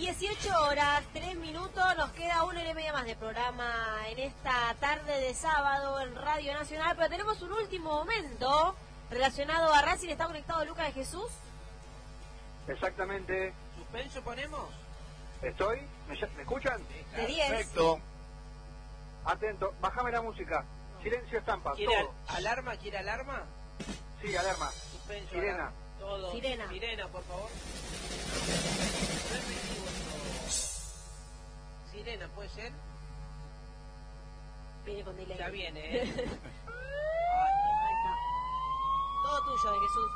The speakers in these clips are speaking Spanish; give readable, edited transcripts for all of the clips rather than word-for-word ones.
18 horas, 3 minutos, nos queda 1 hora y media más de programa en esta tarde de sábado en Radio Nacional, pero tenemos un último momento relacionado a Racing. ¿Está conectado Lucas de Jesús? Exactamente. ¿Suspenso ponemos? ¿Estoy? ¿Me escuchan? De 10. Perfecto. Atento, bájame la música. Silencio, estampa, ¿Quiere todo. alarma? ¿Quiere alarma? Sí, alarma. Suspenso, Sirena. alarma. Todo. Sirena. Sirena, por favor. Sirena, ¿puede ser? Viene con delay. Ya viene, Ahí está. Todo tuyo de Jesús.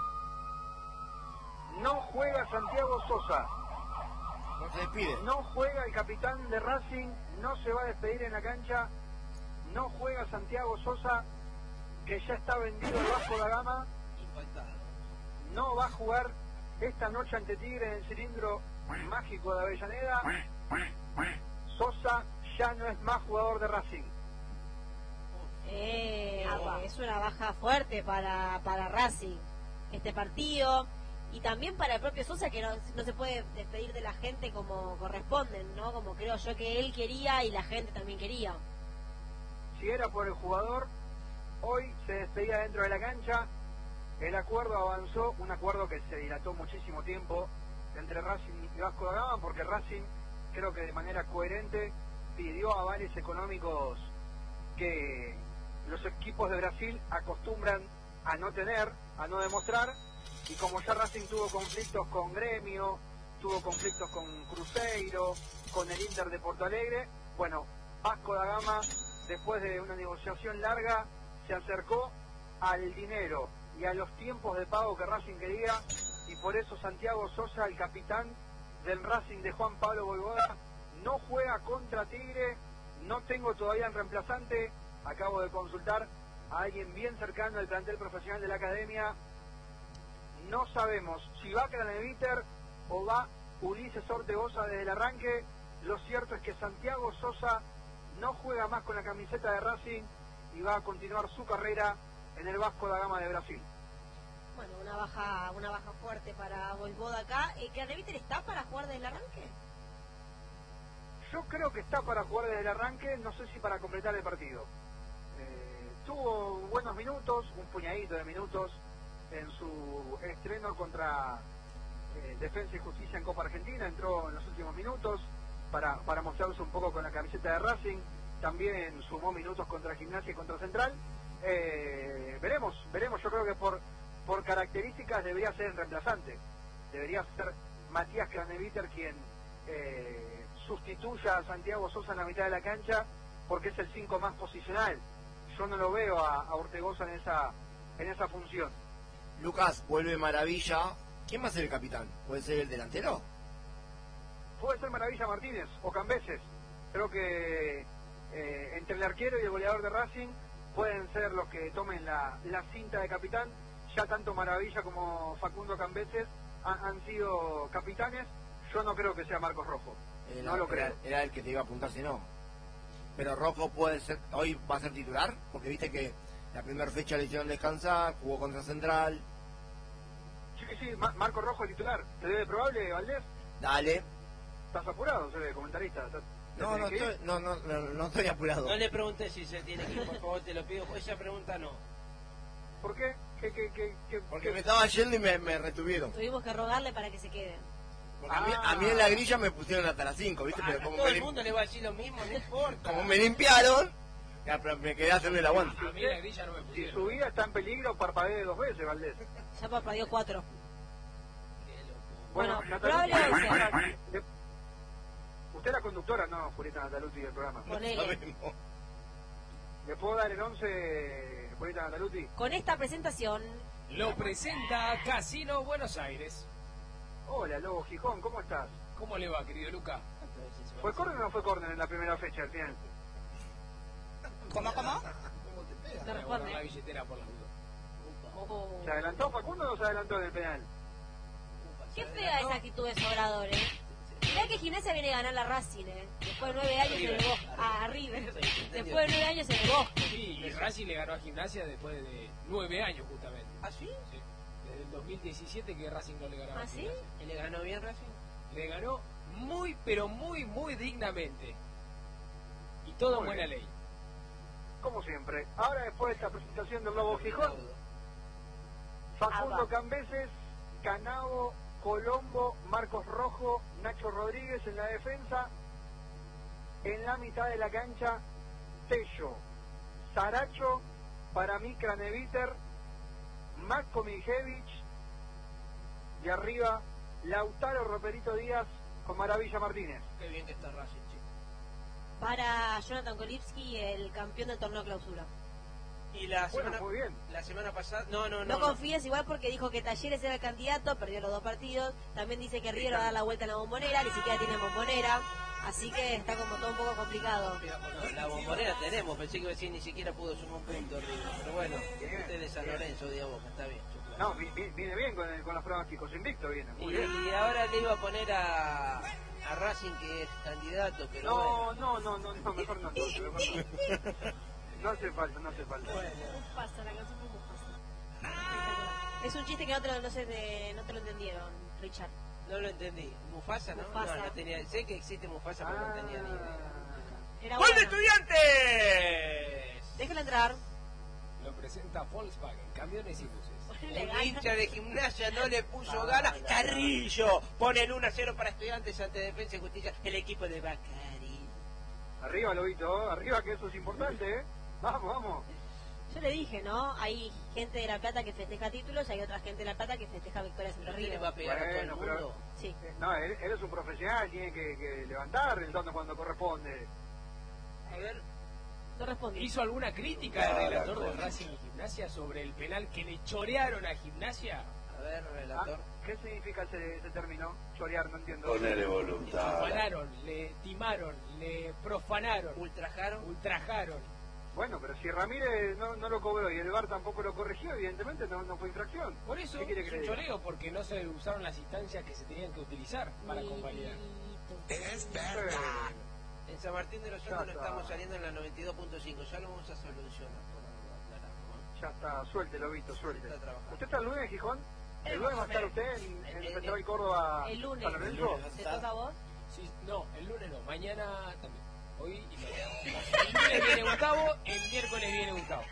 No juega Santiago Sosa. No se despide. No juega el capitán de Racing. No se va a despedir en la cancha. No juega Santiago Sosa, que ya está vendido el Vasco da Gama. Impactado. No va a jugar esta noche ante Tigre en el cilindro mágico de Avellaneda. Sosa ya no es más jugador de Racing. Es una baja fuerte para Racing este partido, y también para el propio Sosa, que no se puede despedir de la gente como corresponden, ¿no? Como creo yo que él quería y la gente también quería. Si era por el jugador, hoy se despedía dentro de la cancha. El acuerdo avanzó, un acuerdo que se dilató muchísimo tiempo entre Racing y Vasco da Gama, porque Racing, creo que de manera coherente, pidió avales económicos que los equipos de Brasil acostumbran a no tener, a no demostrar, y como ya Racing tuvo conflictos con Gremio, tuvo conflictos con Cruzeiro, con el Inter de Porto Alegre, bueno, Vasco da Gama, después de una negociación larga, se acercó al dinero y a los tiempos de pago que Racing quería, y por eso Santiago Sosa, el capitán del Racing de Juan Pablo Voivoda, no juega contra Tigre. No tengo todavía el reemplazante, acabo de consultar a alguien bien cercano al plantel profesional de la academia. No sabemos si va Craneviter o va Ulises Ortegoza desde el arranque. Lo cierto es que Santiago Sosa no juega más con la camiseta de Racing y va a continuar su carrera en el Vasco da Gama de Brasil. Bueno, una baja fuerte para Voivoda acá. ¿Craneviter está para jugar desde el arranque? Yo creo que está para jugar desde el arranque, no sé si para completar el partido. Tuvo buenos minutos, un puñadito de minutos en su estreno contra Defensa y Justicia en Copa Argentina. Entró en los últimos minutos para mostrarse un poco con la camiseta de Racing. También sumó minutos contra Gimnasia y contra Central. Veremos. Yo creo que por características debería ser el reemplazante. Debería ser Matías Craneviter quien sustituya a Santiago Sosa en la mitad de la cancha, porque es el 5 más posicional. Yo no lo veo a Ortegoza en esa función. Lucas, vuelve Maravilla. ¿Quién va a ser el capitán? ¿Puede ser el delantero? Puede ser Maravilla Martínez o Cambeses. Creo que entre el arquero y el goleador de Racing pueden ser los que tomen la cinta de capitán. Ya tanto Maravilla como Facundo Cambeses han sido capitanes. Yo no creo que sea Marcos Rojo. No lo creo. Era el que te iba a apuntar, si no. Pero Rojo puede ser, hoy va a ser titular, porque viste que la primera fecha le hicieron descansar, jugó contra Central. Sí, Marcos Rojo es titular. ¿Te debe probable, Valdés? Dale. ¿Estás apurado, se ve, comentarista? No estoy apurado. No le pregunté si se tiene que ir, por favor, te lo pido. Esa pregunta no. ¿Por qué? Porque me estaba yendo y me retuvieron. Tuvimos que rogarle para que se quede. Porque a mí en la grilla me pusieron hasta las 5, ¿viste? Pero como todo el mundo le va a decir lo mismo, no importa. Como me limpiaron, me quedé a hacerle el aguante. A mí en la grilla no me pusieron. Si su vida está en peligro, parpadee 2 veces, Valdés. Ya parpadeó 4. Bueno, probable Natalucci, usted es la conductora, no, Julieta Natalucci del programa. Ponele. ¿Le puedo dar el 11, Julieta Natalucci? Con esta presentación lo presenta Casino Buenos Aires. Hola, Lobo Gijón, ¿cómo estás? ¿Cómo le va, querido Luca? ¿Fue córner o no fue córner en la primera fecha al final? ¿Cómo? Te responde la billetera por la duda. ¿Se adelantó Facundo o no se adelantó en el penal? Qué fea esa actitud de Sobrador, Mirá que Gimnasia viene a ganar la Racing, después de 9 años en el Bosque. A River. Después de 9 años en el Bosque. Sí, y Racing le ganó a Gimnasia después de 9 años justamente. ¿Ah, sí? Sí. Desde el 2017 que Racing no le ganaba. ¿Ah, sí? ¿Y le ganó bien Racing? Le ganó muy, pero muy, muy dignamente. Y todo en buena ley. Como siempre. Ahora, después de esta presentación del Lobo Gijón, Facundo Cambeses, Canavo, Colombo, Marcos Rojo, Nacho Rodríguez en la defensa. En la mitad de la cancha, Tello, Saracho, para mí Craneviter, Marco Mijevich, y arriba Lautaro Roperito Díaz con Maravilla Martínez. Qué bien que está Racing, chico. Para Jonathan Kolipski, el campeón del torneo clausura. Y la Bueno, semana, muy bien. la semana pasada... No confíes igual porque dijo que Talleres era el candidato, perdió los 2 partidos. También dice que River va a dar la vuelta en la Bombonera, ni siquiera tiene Bombonera. Así que está como todo un poco complicado. No, la Bombonera tenemos, pensé que iba a decir ni siquiera pudo sumar un punto River. Pero bueno, usted de San Lorenzo, de Boca, está bien. No, viene bien con los pronósticos, invicto viene. Muy bien. Y ahora le iba a poner a Racing, que es candidato, pero No, mejor no. No hace falta. Mufasa, la canción de Mufasa. Es un chiste que no te lo entendieron, Richard. no lo entendí. Mufasa, ¿no? Mufasa. No tenía, sé que existe Mufasa, pero no tenía ni idea. Era ¡Gol de bueno. Estudiantes! Déjalo entrar. Lo presenta Volkswagen, camiones y buses. Un hincha de Gimnasia no le puso ganas. Carrillo pone el 1-0 para Estudiantes ante Defensa y Justicia, el equipo de Bacari. Arriba, Lobito, arriba, que eso es importante, ¿eh? Vamos. Yo le dije, ¿no? Hay gente de La Plata que festeja títulos y hay otra gente de La Plata que festeja victorias entre ¿Quién le River. va a pegar a todo el Bueno, mundo? Sí. No, él es un profesional, tiene que levantar el tono cuando corresponde. A ver, No responde. ¿Hizo alguna crítica el relator de Racing y Gimnasia sobre el penal que le chorearon a Gimnasia? a ver, relator. ¿Qué significa ese término? Chorear, no entiendo. Ponele voluntad. Profanaron, le timaron, le profanaron, Ultrajaron. ultrajaron. Bueno, pero si Ramírez no lo cobró y el VAR tampoco lo corrigió, evidentemente no fue infracción. Por eso ¿Qué quiere es que un le diga? choreo, porque no se usaron las instancias que se tenían que utilizar para convalidar. En San Martín de los Ya Andes no está. estamos saliendo en la 92.5, ya lo vamos a solucionar por algo, aclaramos, Ya está, suelte, Lobito, suelte. Está trabajando. ¿Usted está el lunes, Gijón? ¿El lunes va a estar usted en el Festival Córdoba El lunes. San Lorenzo? ¿Te toca a vos? Sí, no, el lunes no, mañana también. Hoy y mañana. El lunes viene Gustavo, el miércoles viene Gustavo.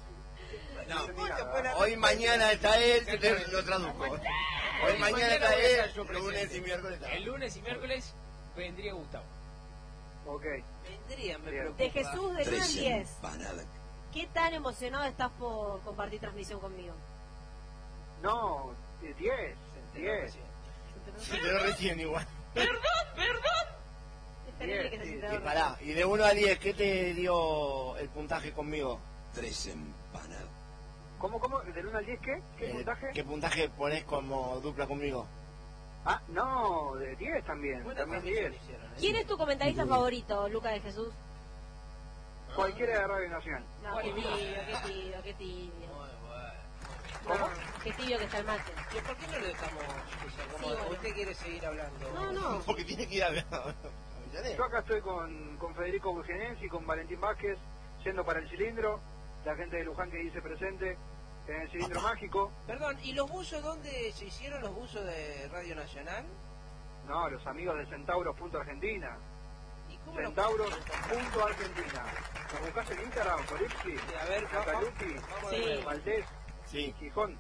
Hoy mañana está él, lo traduzco. Hoy mañana está él, yo presente. lunes y miércoles está. El lunes y miércoles vendría Gustavo. Ok. Vendrían, me Bien. preocupa. De Jesús del 1 al 10. Empanada. ¿Qué tan emocionado estás por compartir transmisión conmigo? No, 10. Se enteró 10. recién. Se enteró recién igual. Es terrible que se Sí, sienta Y dormido. pará, y de 1 a 10, ¿qué te dio el puntaje conmigo? 3 empanadas. ¿Cómo? ¿Del 1 al 10 qué? ¿Qué puntaje? ¿Qué puntaje pones como dupla conmigo? Ah, no, de 10 también. Buena También transmisión 10. hicieron, ¿eh? ¿Quién es tu comentarista favorito, Luca de Jesús? Cualquiera de Radio Nacional. No, qué tibio, qué tibio. Muy bueno. ¿Cómo? Qué tibio que está el mate. ¿Y por qué no lo dejamos que se acomode? Sí, bueno. ¿Usted quiere seguir hablando? No. Porque tiene que ir a ver. Yo acá estoy con Federico Bugenensi, con Valentín Vázquez, yendo para el cilindro. La gente de Luján que dice presente en el cilindro mágico. Perdón, ¿y los buzos dónde se hicieron los buzos de Radio Nacional? No, los amigos de Centauros.Argentina. ¿Y cómo lo- Centauros.Argentina. ¿Nos buscás en Instagram, Colipsi? Sí, a ver, Cataluti, vamos Sí. a ver. Valdés, Sí. Gijón.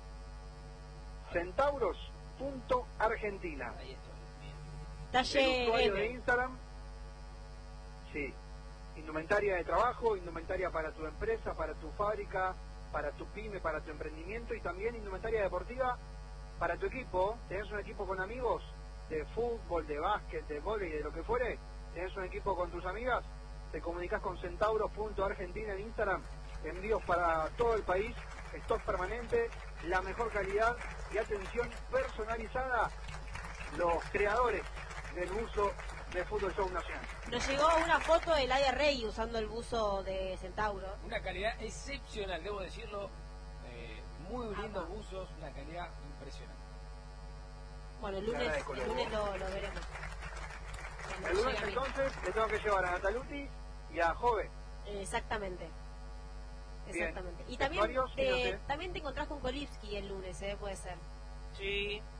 Centauros.Argentina. Ahí está. Bien. El usuario de Talle Instagram. Sí. Indumentaria de trabajo, indumentaria para tu empresa, para tu fábrica, para tu pyme, para tu emprendimiento y también indumentaria deportiva para tu equipo. ¿Tenés un equipo con amigos de fútbol, de básquet, de vóley, de lo que fuere? ¿Tenés un equipo con tus amigas? Te comunicas con Centauros.Argentina en Instagram. Envíos para todo el país, stock permanente, la mejor calidad y atención personalizada. Los creadores del buzo de Fútbol Show Nacional. nos llegó una foto de Laia Rey usando el buzo de Centauro. Una calidad excepcional, debo decirlo. Muy lindos buzos, una calidad impresionante. Bueno, el Te lunes agradezco, lo veremos. Cuando El lunes llegue a mí. entonces le tengo que llevar a Nataluti y a Jove. Exactamente. Bien. Exactamente. Y también Vestuarios, fíjate. también te encontrás con Kolipski el lunes, puede ser. Sí,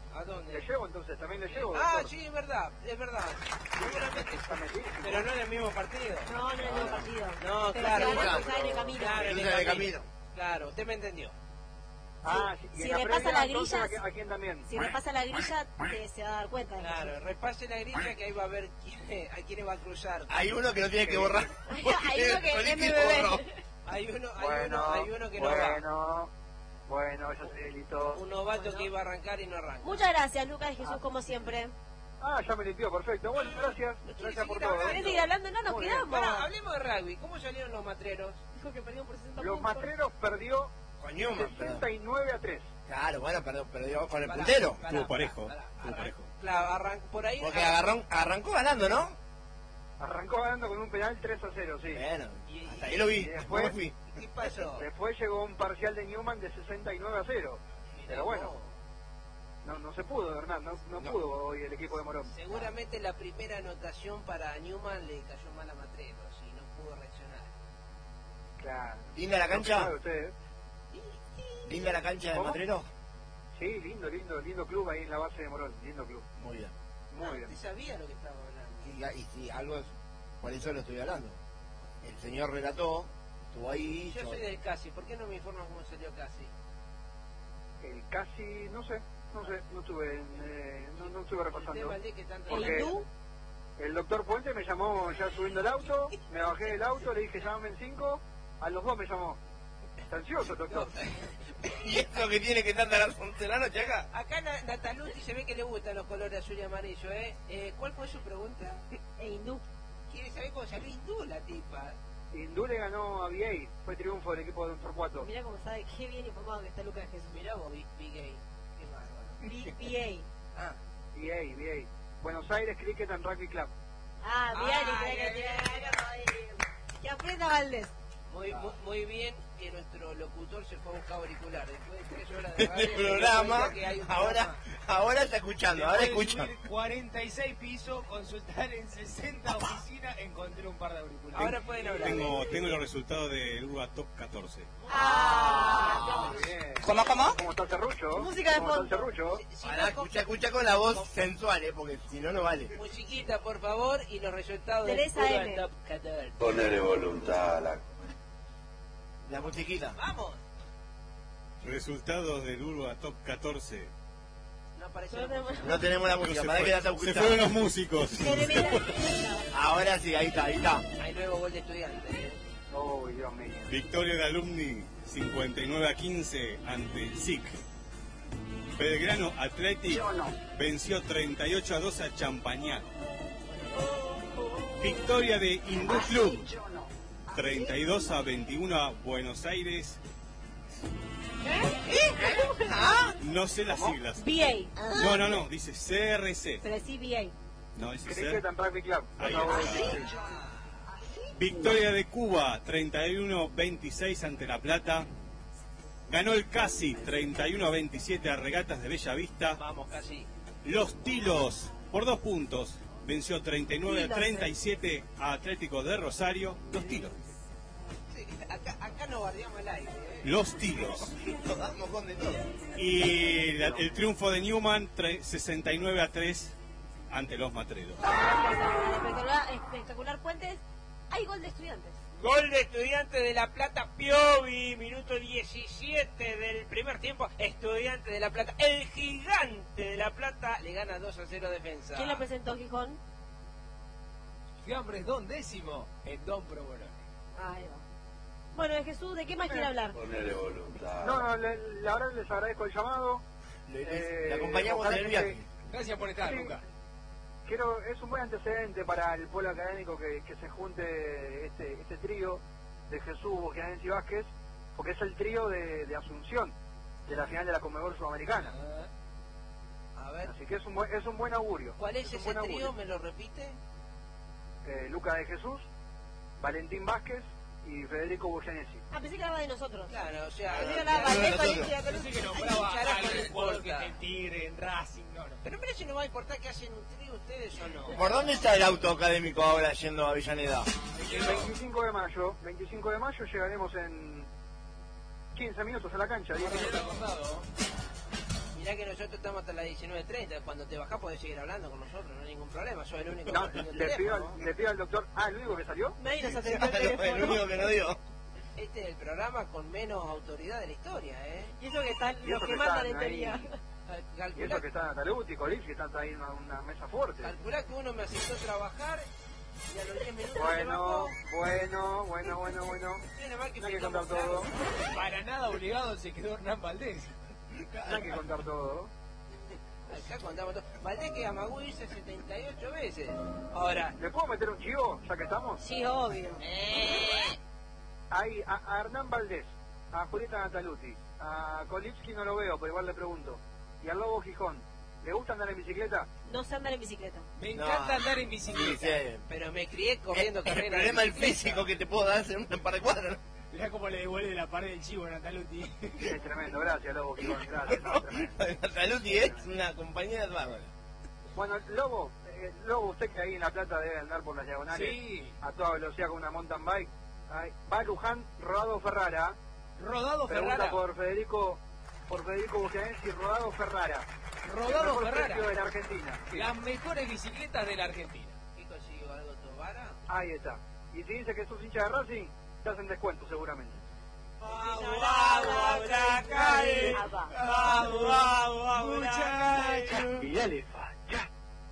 ¿A dónde? ¿Le llevo entonces? ¿También le llevo? Ah, doctor? sí, es verdad. Seguramente. Está metido. Pero no en el mismo partido. No, no es el mismo partido. No, Pero claro, se van a claro. cruzar en el camino. Claro, en Cruza de el camino. camino. Claro, usted me entendió. Ah, sí. Si y en le previa, pasa la entonces, grilla, ¿a quién también? Si repasa la grilla, se va a dar cuenta. de Claro, repase la grilla que ahí va a ver a quiénes va a cruzar. Hay uno que no tiene que borrar. Hay uno que Solís es borró. MBB. Hay uno que no va. Bueno, ya se delitó. Un novato que iba a arrancar y no arranca. Muchas gracias, Lucas de Jesús, como siempre. Ah, ya me limpió, perfecto. Bueno, gracias. Gracias por todo. ¿Querés seguir hablando? No, nos Muy bien. quedamos. Pará, hablemos de rugby. ¿Cómo salieron los matreros? Dijo que perdimos por 60 Los puntos. Matreros perdió Con Newman, pero- 69-3. Claro, bueno, perdió con el Pará, puntero. pará, Estuvo parejo, pará, estuvo parejo. Claro, por ahí. Porque arrancó ganando, ¿no? Arrancó ganando con un penal 3-0, sí. Bueno, Y- hasta ahí lo vi. y después- ¿Cómo fui? ¿Qué pasó? Después llegó un parcial de Newman de 69-0. Pero bueno, no se pudo, Hernán, no pudo hoy el equipo de Morón. Seguramente la primera anotación para Newman le cayó mal a Matreros y no pudo reaccionar. Claro. ¿Linda la cancha? ¿Sabe usted? ¿Linda la cancha de ¿Cómo? Matrero? Sí, lindo club ahí en la base de Morón, lindo club. Muy bien. Muy bien. ¿Usted sabía lo que estaba hablando? Y si algo es, por eso lo estoy hablando. El señor relató, estuvo ahí. Yo soy del Casi, ¿por qué no me informa cómo salió Casi? Casi, no sé, no estuve, no estuve El repasando. tema de que tanto... Porque- ¿El hindú? El doctor Puente me llamó ya subiendo el auto, me bajé del auto, le dije llámame en 5, a los 2 me llamó. Está ansioso el doctor. ¿Y esto que tiene que estar a las 11 de la noche acá? Acá Nataluti se ve que le gustan los colores azul y amarillo, ¿eh? ¿Cuál fue su pregunta? El hindú. ¿Quiere saber cómo salió hindú la tipa? Hindú le ganó a VA, fue triunfo del equipo de Doctor Cuato. Mirá cómo sabe, qué bien informado que está Lucas de Jesús. Mirá vos, Big Gay. Qué bárbaro. BA. Ah, VA. Buenos Aires Cricket and Rugby Club. Ah, Ay, bien, ay, que aprenda Valdés. muy bien que nuestro locutor se fue a buscar auriculares. Después de 3 horas de radio, El se dio programa, cuenta que hay un ahora está escuchando, ahora Después de escucha. subir 46 pisos, consultar en 60 oficinas, encontré un par de auriculares. Ahora pueden hablar. Tengo los resultados del Urba Top 14. Ah, Bien. ¿Cómo? ¿Cómo está Cerrucho? Música de ¿Cómo está fondo. Cerrucho? Si Ahora no, escucha con la voz sensual, porque si no, no vale. musiquita, por favor, y los resultados Teresa del M. Urban Top 14. Ponele voluntad a la... La musiquita. ¡Vamos! Resultados del Urba Top 14. No aparece No la tenemos- música. No tenemos la música, para que la está Se ocultando. fueron los músicos. Ahora sí, ahí está. Hay nuevo gol de estudiante. Oh, Dios mío. Victoria de Alumni 59-15 ante SIC. Belgrano Athletic venció 38-2 a Champañat. Victoria de Hindú Club 32-21 a Buenos Aires. No sé las siglas. BA. No, dice CRC. Pero sí BA. No, dice Cricket and Rugby Club. Ahí Acabo de está. decir. Victoria de Cuba 31-26 ante La Plata. Ganó el Casi 31-27 a Regatas de Bella Vista. Vamos, casi. Los Tilos por 2 puntos venció 39-37 a Atlético de Rosario. Los Tilos. Sí, acá no bardeamos el aire. Los Tilos. Nos damos con de todo. Y el triunfo de Newman 69-3 ante los Matreros. Espectacular Puentes. Hay gol de estudiantes. Gol de Estudiante de La Plata, Piovi, minuto 17 del primer tiempo. Estudiante de La Plata, el gigante de La Plata, le gana 2-0 a Defensa. ¿Quién lo presentó, Gijón? Fiambres Don Décimo en Don Pro Bologna. Ahí va. Bueno, de Jesús, ¿de qué más quiere hablar? Ponele voluntad. No, la verdad les agradezco el llamado. Le acompañamos en el viaje. Gracias por estar, Sí. Luca. Es un buen antecedente para el pueblo académico que se junte este trío de Jesús, Boquianense y Vázquez, porque es el trío de Asunción, de la final de la Conmebol Sudamericana. A ver, Así que es un buen augurio. ¿cuál es un ese buen trío? augurio. ¿Me lo repite? Lucas de Jesús, Valentín Vázquez y Federico Boquianense. Ah, pensé que hablaba de nosotros. Claro, o sea... Pensé que hablaba de nosotros. Pensé que nombraba Ay, a carajo, algún no jugador que importa. esté en Tigre, en Racing, no. Pero mira si no va a importar que hacen un trío ustedes o no. ¿Por dónde está el auto académico ahora yendo a Avellaneda? El 25 de mayo llegaremos en 15 minutos a la cancha. 10 minutos. Mirá que nosotros estamos hasta las 19:30. Cuando te bajás podés seguir hablando con nosotros, no hay ningún problema. Soy el único No, que tiene el le teléfono. pido al doctor. Ah, ¿el único que salió? Nadie nos atendió el El teléfono. único que no dio. Este es el programa con menos autoridad de la historia, ¿eh? Y eso que están Y los eso que que mandan están en teoría. ahí. Y Calculá, eso que está Nataluti, Colix, que están ahí en una mesa fuerte. calculá que uno me aceptó trabajar y a los 10 minutos se Bueno, bajó. bueno. Menos mal que No hay que firmamos contar todo. claro. Para nada obligado se quedó Hernán Valdés. No hay que contar todo. Acá contamos todo. Valdés que Amagú hice 78 veces. Ahora, ¿Le puedo meter un chivo, ya que estamos? Sí, obvio. Ahí, a Hernán Valdés, a Julieta Nataluti, a Kolipski no lo veo, pero igual le pregunto. Y al Lobo Gijón, ¿le gusta andar en bicicleta? No sé andar en bicicleta. Me encanta andar en bicicleta. Sí. pero me crié corriendo El carreras. problema de del bicicleta. físico que te puedo dar en un par de cuadras. Mirá cómo le devuelve la pared del chivo a Nataluti. Es tremendo, gracias Lobo Gijón, gracias. No, tremendo. Nataluti es una compañía bárbara. Bueno, Lobo, usted que ahí en La Plata debe andar por las diagonales Sí. a toda velocidad con una mountain bike. Ahí, va a Luján, Rodado Ferrara. Rodado Pregunta Ferrara. por Federico Bucianesi y Rodado Ferrara. El Rodado mejor precio Ferrara. de la Argentina. Sí. Las mejores bicicletas de la Argentina. ¿Qué consiguió algo Tobara? Ahí está. Y si dice que sos hincha de Racing, te hacen descuento seguramente. Y dale, facha.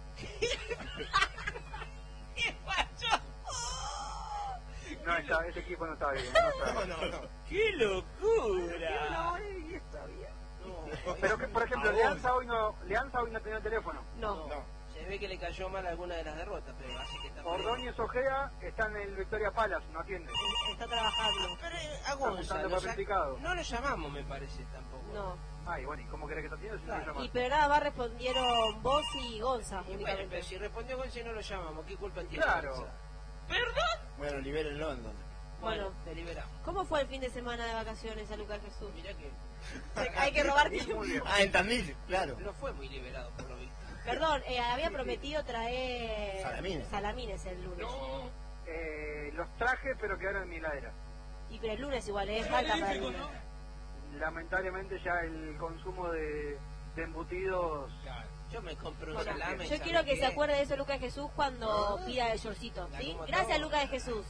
¿Qué pasó? No, ese equipo no está bien. No está bien. No. ¡Qué locura! Pero que, por ejemplo, Leanza hoy no tenía teléfono. No. Se ve que le cayó mal alguna de las derrotas, pero así que está Ordóñez Ojea está en el Victoria Palace, no atiende. Está trabajando. Pero a Está Gonza buscando lo papel picado. no lo llamamos, me parece, tampoco. No. Ay, bueno, ¿y cómo querés que te atienda si no lo Y llamas? pero nada más respondieron vos y Gonza Y bueno, únicamente. pero si respondió Gonza y no lo llamamos, ¿qué culpa tiene Claro. Gonza? ¿Perdón? Bueno, libérenlo entonces. Bueno. Te liberamos. ¿Cómo fue el fin de semana de vacaciones a Lucas Jesús? Mirá que Hay que robar tiempo. Muy bien. Ah, en Tandil, claro. no fue muy liberado por lo visto. Perdón, había prometido traer Salamines. el lunes. Los traje, pero quedaron en mi heladera. Y pero el lunes igual, falta para el lunes. Lamentablemente ya el consumo de embutidos... Yo me compré un Bueno, salame. yo ¿sabes quiero que qué? se acuerde de eso Lucas Jesús cuando pida el shortcito, ¿sí? como Gracias todo. Lucas de Jesús.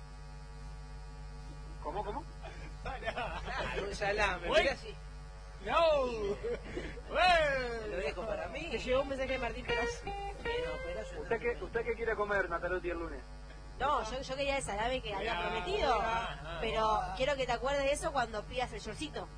¿Cómo? Claro, un salame. Uy. Mirá si ¡No! lo dejo para mí. Te llegó un mensaje de Martín Peraz. Pero ¿Usted qué quiere comer, Nataluti, el lunes? No, yo quería el salame que había prometido, pero quiero que te acuerdes de eso cuando pidas el shortcito.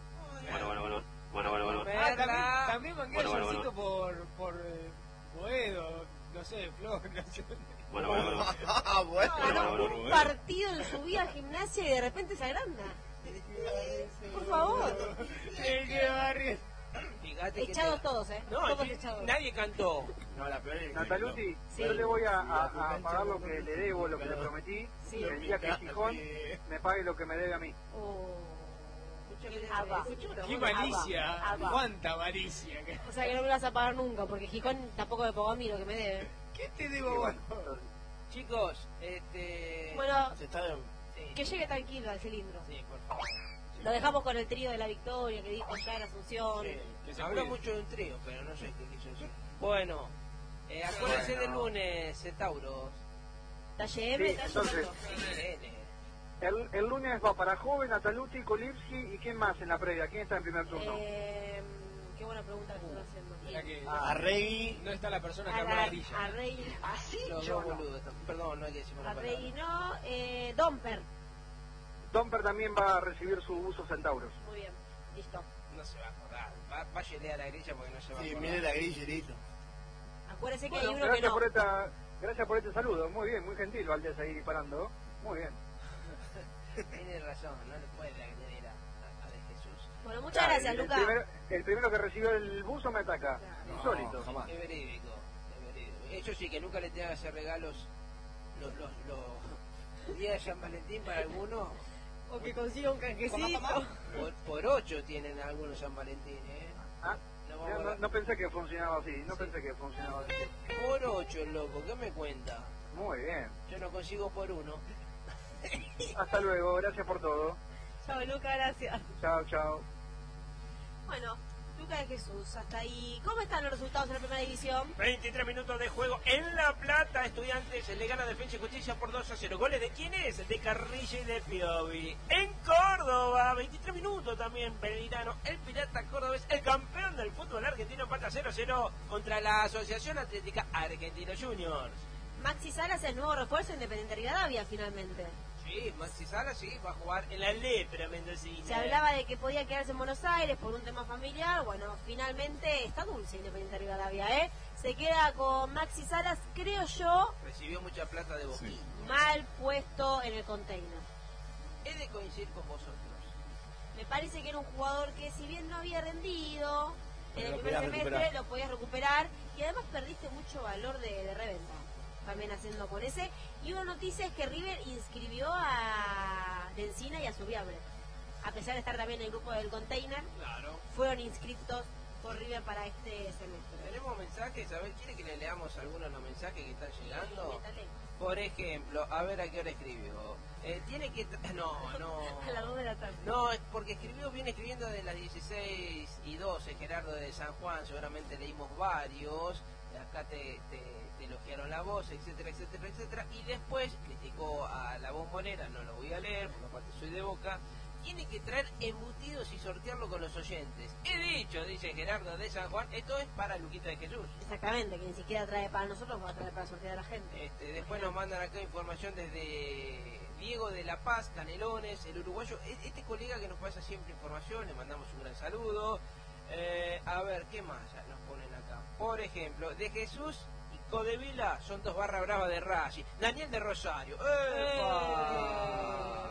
También mangué el shortcito por Boedo, no sé, Flor, no sé. Ah, bueno. Ganó un partido en su vida a gimnasia y de repente se agranda. Por favor. ¡Qué barrio! Fíjate que Echados todos, No, todos sí, echados. nadie cantó. No, la peor es Nataluti, Sí. yo le voy a pagar lo que le debo, lo que le prometí, Sí. el día que Gijón me pague lo que me debe a mí. Oh. Abba. ¡Qué malicia! Abba. ¡Cuánta malicia! O sea que no me lo vas a pagar nunca, porque Gijón tampoco me pagó a mí lo que me debe. ¿Qué te Y debo vos? bueno, entonces, Chicos, Bueno, Se está... sí, que llegue tranquilo al cilindro. sí, por favor. Lo dejamos con el trío de la victoria que dijo ya en Asunción. Sí, que se habló cuide. mucho de un trío, pero no sé qué quiso decir. Bueno, acuérdense del lunes, Centauros. Talle M, Sí, Talle entonces- Santo. el lunes va para Joven, Nataluti, Kolipski y ¿quién más en la previa? ¿Quién está en primer turno? Qué buena pregunta que estás haciendo. Mira que Arregui. no está la persona que armó la grilla. Arregui, Los dos boludos. Perdón, no hay que decir una palabra. Arregui no, Domper. Domper también va a recibir su uso Centauros. Muy bien, listo. No se va a acordar. Váyale a la grilla porque no se va a Sí, acordar. mire la grilla y listo. Acuérdese que Bueno, hay uno que gracias, no. gracias por este saludo. Muy bien, muy gentil, Valdés ahí disparando. Muy bien. Tiene razón, no le puede agredir a de Jesús. Bueno, muchas Claro, gracias, el Luca. el primero que recibió el buzo me ataca. Insólito. No, jamás. Es verídico, es verídico. Eso sí, que nunca le tenga que hacer regalos los días de San Valentín para algunos. O que consiga un canjecito. Por 8 tienen algunos San Valentín, ¿eh? Ah, No vamos a no, ver. no pensé que funcionaba así. No pensé que funcionaba así. Por 8, loco, ¿qué me cuenta? Muy bien. Yo no consigo por 1. Hasta luego. Gracias por todo. Chao, Luca, gracias. Chao, chao. Bueno, Lucas de Jesús, hasta ahí. ¿Cómo están los resultados en la primera división? 23 minutos de juego en La Plata. Estudiantes le gana Defensa y Justicia por 2-0. ¿Goles de quién es? De Carrilla y de Piovi. En Córdoba, 23 minutos también. Belgrano, el Pirata Cordobés, el campeón del fútbol argentino, empata 0-0 contra la Asociación Atlética Argentino Juniors. Maxi Salas, el nuevo refuerzo Independiente Rivadavia, finalmente. Sí, Maxi Salas sí, va a jugar en la Lepra mendocina. Se hablaba de que podía quedarse en Buenos Aires por un tema familiar. Bueno, finalmente está dulce Independiente Rivadavia, ¿eh? Se queda con Maxi Salas, creo yo. Recibió mucha plata de Boquín. Sí. Mal puesto en el container. He de coincidir con vosotros. Me parece que era un jugador que, si bien no había rendido en Pero el lo primer podías semestre, recuperar. lo podías recuperar. Y además perdiste mucho valor de reventa. También haciendo con ese. Y una noticia es que River inscribió a Lencina y a Subiabre. A pesar de estar también en el grupo del container, Claro. fueron inscritos por River para este semestre. Tenemos mensajes, a ver, ¿quiere que le leamos algunos de los mensajes que están llegando? Métale. Por ejemplo, a ver a qué hora escribió. Tiene que... No. A las 2 de la tarde. No, es porque viene escribiendo de las 16:12, Gerardo de San Juan, seguramente leímos varios, acá te elogiaron la voz, etcétera, etcétera, etcétera, y después criticó a la Bombonera, no lo voy a leer, porque aparte soy de Boca. Tiene que traer embutidos y sortearlo con los oyentes. He dicho, dice Gerardo de San Juan, esto es para Luquita de Jesús. Exactamente, que ni siquiera trae para nosotros, va a traer para sortear a la gente. Después nos mandan acá información desde Diego de La Paz, Canelones, el uruguayo. Este colega que nos pasa siempre información, le mandamos un gran saludo. A ver, ¿qué más ya nos ponen acá? Por ejemplo, de Jesús y Codevila son dos barra brava de Racing. Daniel de Rosario. ¡Epa!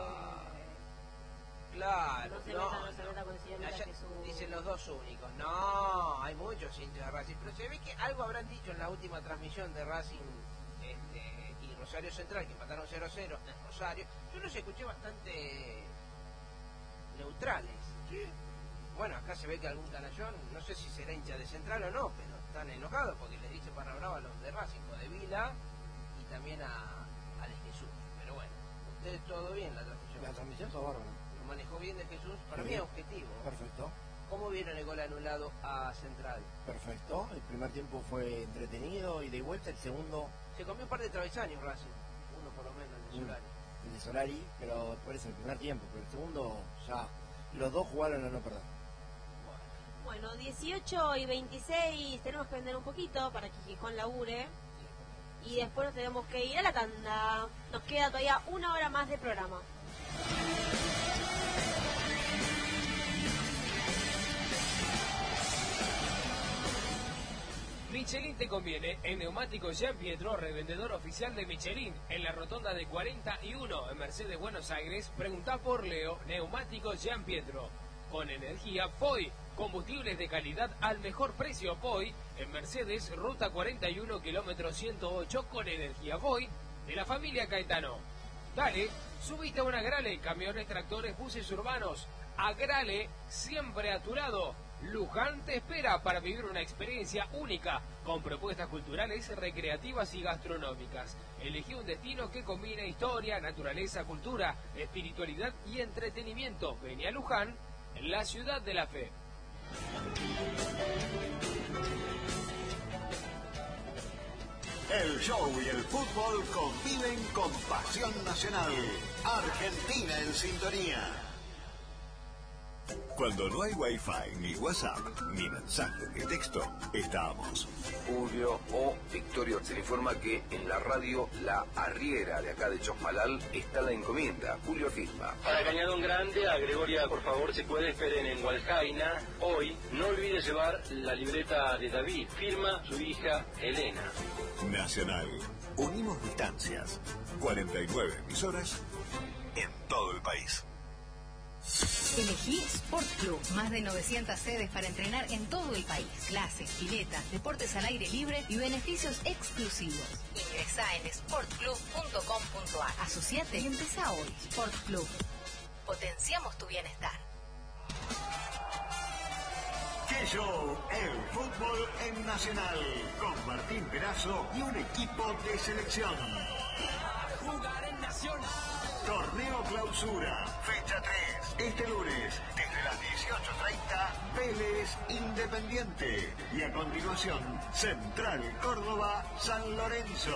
Claro, No se meta con el señor Lucas Allá Jesús. dicen los dos únicos. No, hay muchos hinchas de Racing, pero se ve que algo habrán dicho en la última transmisión de Racing y Rosario Central, que empataron 0-0 en Rosario. Yo los escuché bastante neutrales. Bueno, acá se ve que algún canallón, no sé si será hincha de Central o no, pero están enojados porque les dice para brava a los de Racing, de Vila y también a de Jesús. Pero bueno, ustedes todo bien la transmisión. La transmisión está bárbara. Lo manejó bien de Jesús, para Sí. mí es objetivo. Perfecto, ¿Cómo vieron el gol anulado a Central? perfecto. El primer tiempo fue entretenido y de vuelta. El segundo, Se comió un par de travesaños Racing, uno por lo menos, el de Solari. el de Solari, pero por eso el primer tiempo. Pero el segundo, ya los dos jugaron a no perder. Bueno, 18 y 26 tenemos que vender un poquito para que Gijón labure. Y después nos tenemos que ir a la tanda. Nos queda todavía una hora más de programa. Michelin te conviene. En Neumáticos Jean Pietro, revendedor oficial de Michelin, en la rotonda de 41 en Mercedes, Buenos Aires. Preguntá por Leo. Neumáticos Jean Pietro. Con energía POI. Combustibles de calidad al mejor precio POI. En Mercedes, ruta 41, kilómetro 108, con energía POI. De la familia Caetano. Dale, subiste a una Agrale. Camiones, tractores, buses urbanos. Agrale, siempre a tu lado. Luján te espera para vivir una experiencia única con propuestas culturales, recreativas y gastronómicas. Elegí un destino que combine historia, naturaleza, cultura, espiritualidad y entretenimiento. Vení a Luján, la ciudad de la fe. El show y el fútbol conviven con pasión nacional. Argentina en sintonía. Cuando no hay wifi, ni WhatsApp, ni mensaje de texto, estamos. Julio o Victorio se le informa que en la radio La Arriera de acá de Chosmalal está la encomienda. Julio firma. Para Cañadón Grande, a Gregoria, por favor, si puede, esperen en Hualcaina. Hoy, no olvide llevar la libreta de David. Firma su hija Elena. Nacional. Unimos distancias. 49 emisoras en todo el país. Elegí Sport Club, más de 900 sedes para entrenar en todo el país. Clases, piletas, deportes al aire libre y beneficios exclusivos. Ingresá en sportclub.com.ar. Asociate y empezá hoy. Sport Club. Potenciamos tu bienestar. ¡Qué show! El fútbol en Nacional, con Martín Perazo y un equipo de selección. Jugar en Nacional. Torneo Clausura, fecha 3, este lunes, desde las 18:30, Vélez Independiente. Y a continuación, Central Córdoba, San Lorenzo.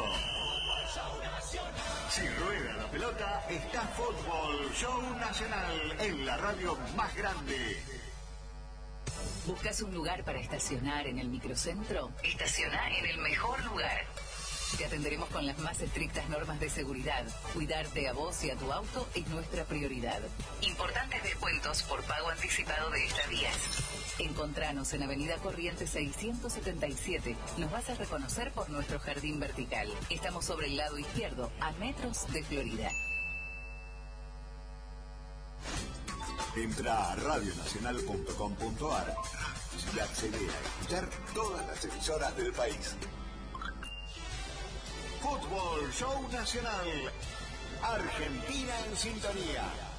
Si rueda la pelota, está Fútbol Show Nacional en la radio más grande. ¿Buscas un lugar para estacionar en el microcentro? Estaciona en el mejor lugar. Te atenderemos con las más estrictas normas de seguridad. Cuidarte a vos y a tu auto es nuestra prioridad. Importantes descuentos por pago anticipado de estadías. Encontranos en Avenida Corrientes 677. Nos vas a reconocer por nuestro jardín vertical. Estamos sobre el lado izquierdo, a metros de Florida. Entra a radionacional.com.ar y accede a escuchar todas las emisoras del país. Fútbol Show Nacional. Argentina en sintonía.